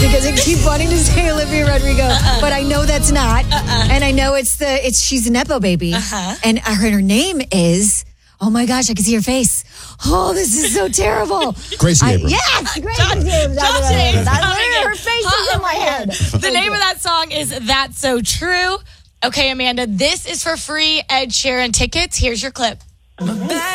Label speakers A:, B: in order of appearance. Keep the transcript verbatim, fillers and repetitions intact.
A: because I keep wanting to say Olivia Rodrigo, uh-uh. but I know that's not. Uh-uh. And I know it's the it's she's a Nepo baby, uh-huh. and her, her name is. Oh my gosh, I can see her face. Oh, this is so terrible.
B: Gracie Abrams.
A: Yes, Gracie Abrams. That's her face is in my head.
C: The name of that song is That's So True. Okay, Amanda, this is for free Ed Sheeran tickets. Here's your clip.